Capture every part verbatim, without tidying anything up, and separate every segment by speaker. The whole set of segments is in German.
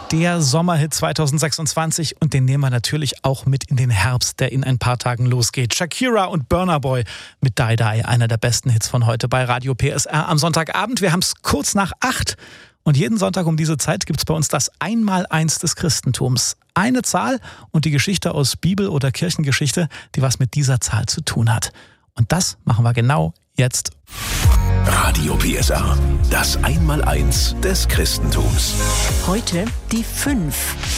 Speaker 1: Der Sommerhit zwanzig sechsundzwanzig und den nehmen wir natürlich auch mit in den Herbst, der in ein paar Tagen losgeht. Shakira und Burna Boy mit Die Die, einer der besten Hits von heute bei Radio P S R am Sonntagabend. Wir haben es kurz nach acht und jeden Sonntag um diese Zeit gibt es bei uns das Einmaleins des Christentums. Eine Zahl und die Geschichte aus Bibel- oder Kirchengeschichte, die was mit dieser Zahl zu tun hat. Und das machen wir genau jetzt.
Speaker 2: Radio P S R, das Einmaleins des Christentums.
Speaker 3: Heute die fünf.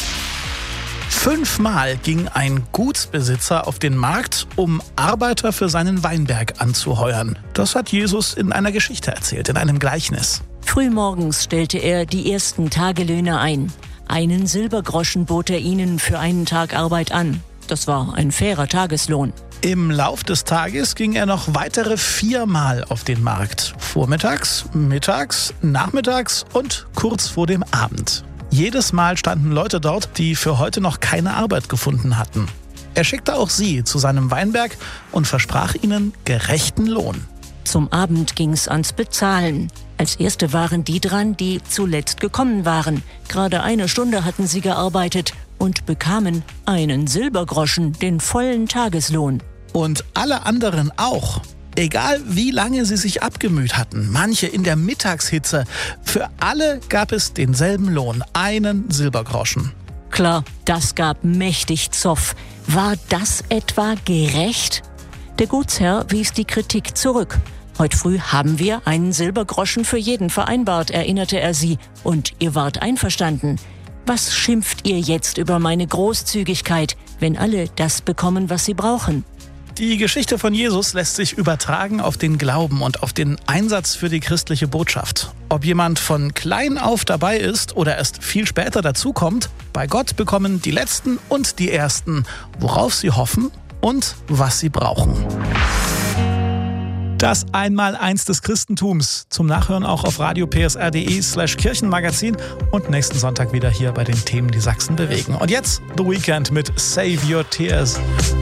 Speaker 1: Fünfmal ging ein Gutsbesitzer auf den Markt, um Arbeiter für seinen Weinberg anzuheuern. Das hat Jesus in einer Geschichte erzählt, in einem Gleichnis.
Speaker 3: Frühmorgens stellte er die ersten Tagelöhner ein. Einen Silbergroschen bot er ihnen für einen Tag Arbeit an. Das war ein fairer Tageslohn.
Speaker 1: Im Lauf des Tages ging er noch weitere viermal auf den Markt. Vormittags, mittags, nachmittags und kurz vor dem Abend. Jedes Mal standen Leute dort, die für heute noch keine Arbeit gefunden hatten. Er schickte auch sie zu seinem Weinberg und versprach ihnen gerechten Lohn.
Speaker 3: Zum Abend ging's ans Bezahlen. Als Erste waren die dran, die zuletzt gekommen waren. Gerade eine Stunde hatten sie gearbeitet und bekamen einen Silbergroschen, den vollen Tageslohn.
Speaker 1: Und alle anderen auch. Egal wie lange sie sich abgemüht hatten, manche in der Mittagshitze, für alle gab es denselben Lohn, einen Silbergroschen.
Speaker 3: Klar, das gab mächtig Zoff. War das etwa gerecht? Der Gutsherr wies die Kritik zurück. Heute früh haben wir einen Silbergroschen für jeden vereinbart, erinnerte er sie. Und ihr wart einverstanden. Was schimpft ihr jetzt über meine Großzügigkeit, wenn alle das bekommen, was sie brauchen?
Speaker 1: Die Geschichte von Jesus lässt sich übertragen auf den Glauben und auf den Einsatz für die christliche Botschaft. Ob jemand von klein auf dabei ist oder erst viel später dazukommt, bei Gott bekommen die Letzten und die Ersten, worauf sie hoffen und was sie brauchen. Das Einmaleins des Christentums. Zum Nachhören auch auf radiopsr.de slash Kirchenmagazin und nächsten Sonntag wieder hier bei den Themen, die Sachsen bewegen. Und jetzt The Weeknd mit Save Your Tears.